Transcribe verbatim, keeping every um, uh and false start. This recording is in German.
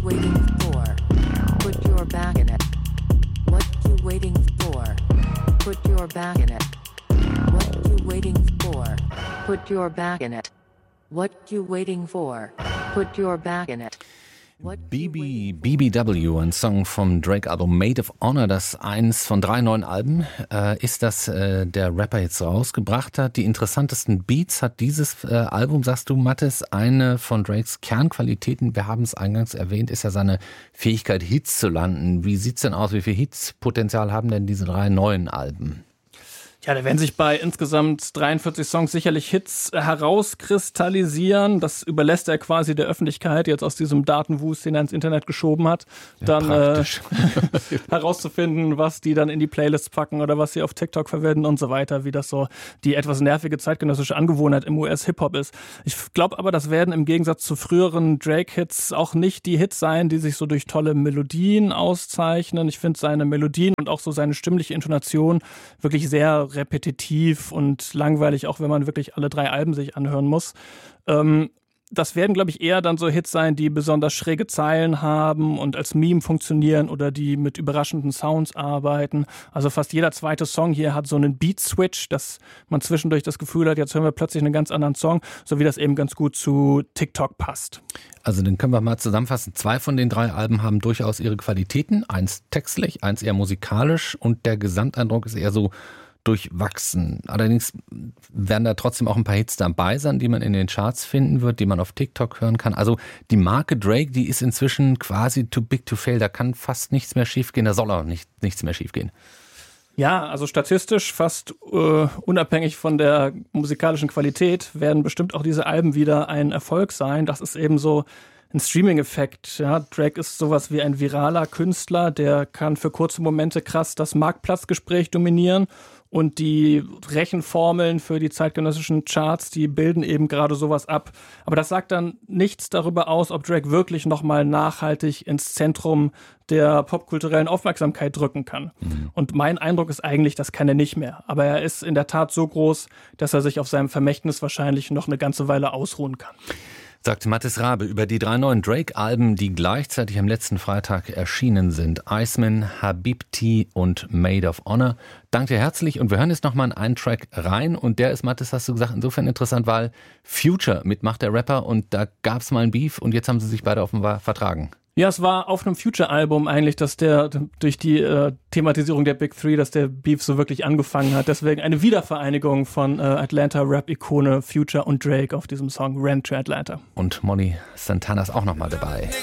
waiting for? Put your back in it. What you waiting for? Put your back in it. What you waiting for? Put your back in it. What you waiting for? Put your back in it. B B B W, ein Song vom Drake-Album Maid of Honor, das eins von drei neuen Alben äh, ist, das äh, der Rapper jetzt rausgebracht hat. Die interessantesten Beats hat dieses äh, Album, sagst du, Mathis. Eine von Drakes Kernqualitäten, wir haben es eingangs erwähnt, ist ja seine Fähigkeit, Hits zu landen. Wie sieht's denn aus? Wie viel Hitspotenzial haben denn diese drei neuen Alben? Ja, da werden sich bei insgesamt dreiundvierzig Songs sicherlich Hits herauskristallisieren. Das überlässt er quasi der Öffentlichkeit, jetzt aus diesem Datenwust, den er ins Internet geschoben hat, ja, dann äh, herauszufinden, was die dann in die Playlists packen oder was sie auf TikTok verwenden und so weiter, wie das so die etwas nervige zeitgenössische Angewohnheit im U S-Hip-Hop ist. Ich glaube aber, das werden im Gegensatz zu früheren Drake-Hits auch nicht die Hits sein, die sich so durch tolle Melodien auszeichnen. Ich finde seine Melodien und auch so seine stimmliche Intonation wirklich sehr repetitiv und langweilig, auch wenn man wirklich alle drei Alben sich anhören muss. Ähm, das werden, glaube ich, eher dann so Hits sein, die besonders schräge Zeilen haben und als Meme funktionieren oder die mit überraschenden Sounds arbeiten. Also fast jeder zweite Song hier hat so einen Beat-Switch, dass man zwischendurch das Gefühl hat, jetzt hören wir plötzlich einen ganz anderen Song, so wie das eben ganz gut zu TikTok passt. Also dann können wir mal zusammenfassen. Zwei von den drei Alben haben durchaus ihre Qualitäten. Eins textlich, eins eher musikalisch und der Gesamteindruck ist eher so durchwachsen. Allerdings werden da trotzdem auch ein paar Hits dabei sein, die man in den Charts finden wird, die man auf TikTok hören kann. Also die Marke Drake, die ist inzwischen quasi too big to fail. Da kann fast nichts mehr schiefgehen. Da soll auch nicht, nichts mehr schiefgehen. Ja, also statistisch fast äh, unabhängig von der musikalischen Qualität werden bestimmt auch diese Alben wieder ein Erfolg sein. Das ist eben so ein Streaming-Effekt. Ja, Drake ist sowas wie ein viraler Künstler, der kann für kurze Momente krass das Marktplatzgespräch dominieren. Und die Rechenformeln für die zeitgenössischen Charts, die bilden eben gerade sowas ab. Aber das sagt dann nichts darüber aus, ob Drake wirklich nochmal nachhaltig ins Zentrum der popkulturellen Aufmerksamkeit drücken kann. Mhm. Und mein Eindruck ist eigentlich, das kann er nicht mehr. Aber er ist in der Tat so groß, dass er sich auf seinem Vermächtnis wahrscheinlich noch eine ganze Weile ausruhen kann. Sagt Mathis Rabe über die drei neuen Drake-Alben, die gleichzeitig am letzten Freitag erschienen sind. Iceman, Habibti und Maid of Honor. Danke dir herzlich und wir hören jetzt nochmal in einen Track rein und der ist, Mathis, hast du gesagt, insofern interessant, weil Future mitmacht der Rapper und da gab es mal ein Beef und jetzt haben sie sich beide offenbar vertragen. Ja, es war auf einem Future-Album eigentlich, dass der durch die äh, Thematisierung der Big Three, dass der Beef so wirklich angefangen hat. Deswegen eine Wiedervereinigung von äh, Atlanta-Rap-Ikone Future und Drake auf diesem Song Rent to Atlanta. Und Molly Santana ist auch nochmal dabei.